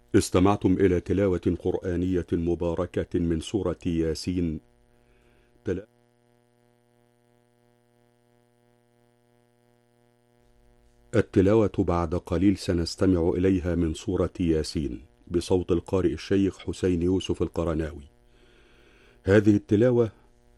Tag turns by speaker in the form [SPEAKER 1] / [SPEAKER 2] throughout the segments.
[SPEAKER 1] استمعتم إلى تلاوة قرآنية مباركة من سورة ياسين. التلاوة بعد قليل سنستمع إليها من سورة ياسين بصوت القارئ الشيخ حسين يوسف القرناوي. هذه التلاوة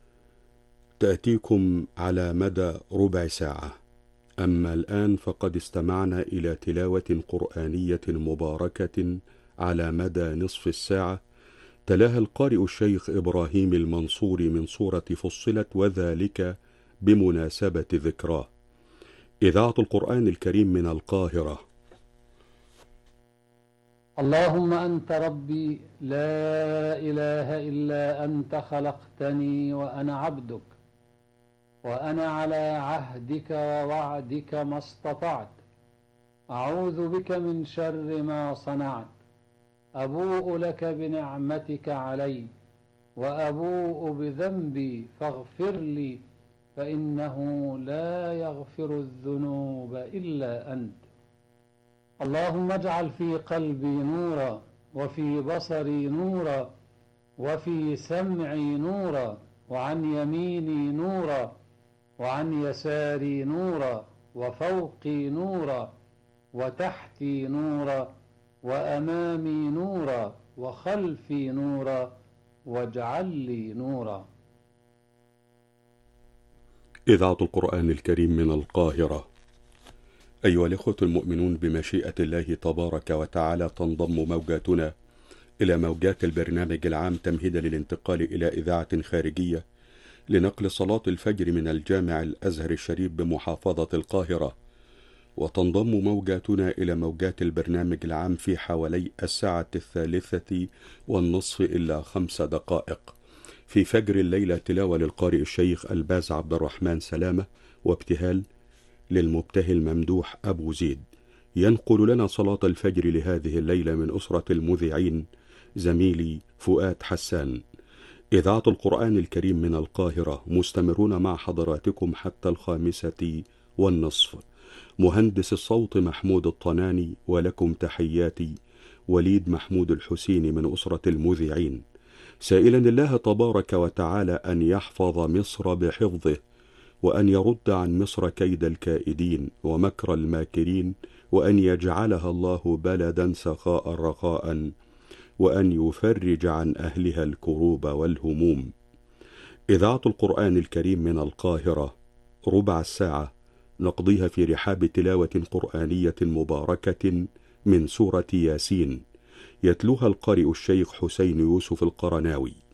[SPEAKER 1] تأتيكم على مدى ربع ساعة. أما الآن فقد استمعنا إلى تلاوة قرآنية مباركة على مدى نصف الساعة، تلاها القارئ الشيخ إبراهيم المنصوري من سورة فصلت، وذلك بمناسبة ذكراه. إذاعة القرآن الكريم من القاهرة.
[SPEAKER 2] اللهم أنت ربي لا إله إلا أنت، خلقتني وأنا عبدك، وأنا على عهدك ووعدك ما استطعت. أعوذ بك من شر ما صنعت. أبوء لك بنعمتك علي وأبوء بذنبي فاغفر لي، فإنه لا يغفر الذنوب إلا أنت. اللهم اجعل في قلبي نورا، وفي بصري نورا، وفي سمعي نورا، وعن يميني نورا، وعن يساري نورا، وفوقي نورا، وتحتي نورا، وأمامي نورا، وخلفي نورا، واجعل لي نورا.
[SPEAKER 1] إذاعة القرآن الكريم من القاهرة. أيها الإخوة المؤمنون، بمشيئة الله تبارك وتعالى تنضم موجاتنا إلى موجات البرنامج العام تمهيدا للانتقال إلى إذاعة خارجية لنقل صلاة الفجر من الجامع الأزهر الشريف بمحافظة القاهرة، وتنضم موجاتنا إلى موجات البرنامج العام في حوالي الساعة 3:30 إلا 5 دقائق في فجر الليلة، تلاوة للقارئ الشيخ الباز عبد الرحمن سلامة، وابتهال للمبتهل ممدوح أبو زيد. ينقل لنا صلاة الفجر لهذه الليلة من أسرة المذيعين زميلي فؤاد حسان. إذاعة القرآن الكريم من القاهرة، مستمرون مع حضراتكم حتى 5:30. مهندس الصوت محمود الطناني، ولكم تحياتي وليد محمود الحسيني من أسرة المذيعين، سائلا الله تبارك وتعالى أن يحفظ مصر بحفظه، وأن يرد عن مصر كيد الكائدين ومكر الماكرين، وأن يجعلها الله بلدا سخاء رخاء، وأن يفرج عن أهلها الكروب والهموم. إذاعة القرآن الكريم من القاهرة، ربع الساعة نقضيها في رحاب تلاوة قرآنية مباركة من سورة ياسين، يتلوها القارئ الشيخ حسين يوسف القرناوي.